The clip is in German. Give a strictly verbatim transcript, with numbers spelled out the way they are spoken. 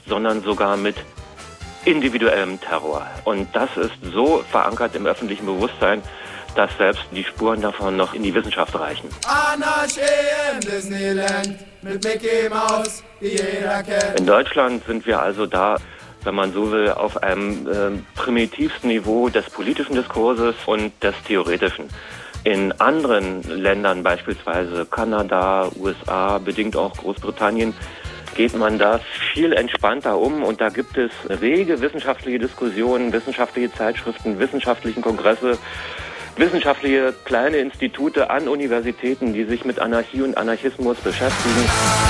sondern sogar mit individuellem Terror. Und das ist so verankert im öffentlichen Bewusstsein, dass selbst die Spuren davon noch in die Wissenschaft reichen. Anarchie im Disneyland mit Mickey Mouse, die jeder kennt. In Deutschland sind wir also da, wenn man so will, auf einem äh, primitivsten Niveau des politischen Diskurses und des theoretischen. In anderen Ländern, beispielsweise Kanada, U S A, bedingt auch Großbritannien, geht man da viel entspannter um und da gibt es rege wissenschaftliche Diskussionen, wissenschaftliche Zeitschriften, wissenschaftlichen Kongresse, wissenschaftliche kleine Institute an Universitäten, die sich mit Anarchie und Anarchismus beschäftigen.